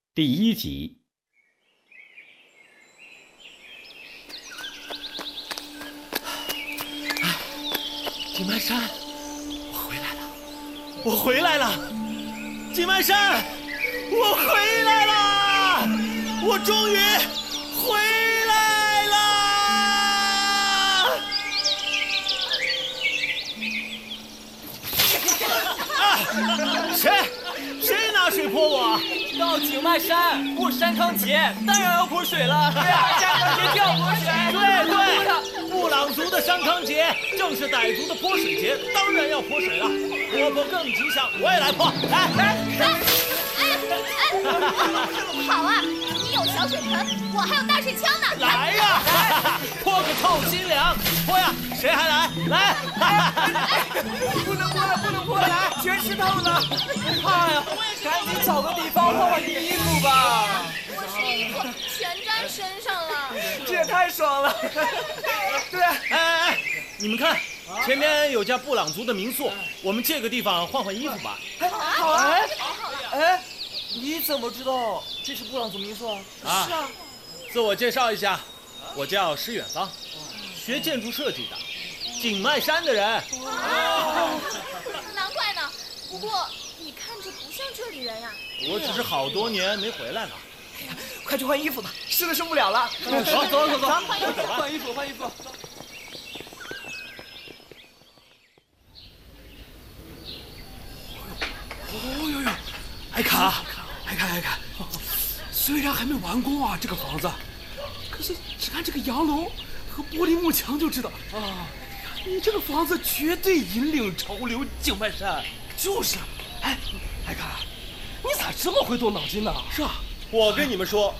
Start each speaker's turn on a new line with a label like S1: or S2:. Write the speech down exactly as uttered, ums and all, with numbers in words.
S1: 第一集。
S2: 井蔓山，我回来了，我回来了！井蔓山，我回来了，我终于回来了！啊，谁谁拿水泼我？
S3: 到井蔓山过山康节，当然要泼水了。山康节就要泼水。
S2: 对对，布朗族的山康节正是傣族的泼水节，当然要泼水了。泼泼更吉祥，我也来泼。来来。
S4: 哎，好啊！你有小水盆，我还有大水枪呢。
S2: 来呀，泼个透心凉！泼呀，谁还来？来！
S3: 不能泼了，不能泼了，全湿透了。哎呀，赶紧找个地方换换衣服吧。
S4: 我这衣服全沾身上了，
S3: 这也太爽了。对，
S2: 哎哎哎，你们看，前面有家布朗族的民宿，我们借个地方换换衣服吧。
S3: 好啊！哎，你怎么知道这是布朗族民宿啊？
S2: 啊，
S3: 是啊。
S2: 自我介绍一下，我叫施远方，学建筑设计的，井蔓山的人。
S4: 哦，难怪呢。不过你看着不像这里人呀。
S2: 我只是好多年没回来了。
S3: 哎呀，快去换衣服吧，湿的受不了了。
S2: 走走走走，
S3: 换衣服，换衣服，换衣服。
S5: 哦呦呦，艾卡，艾卡，艾卡，虽然还没完工啊，这个房子，可是只看这个洋楼和玻璃幕墙就知道啊，你这个房子绝对引领潮流，井蔓山。就是，哎，艾卡，你咋这么会动脑筋呢？
S2: 是啊，我跟你们说。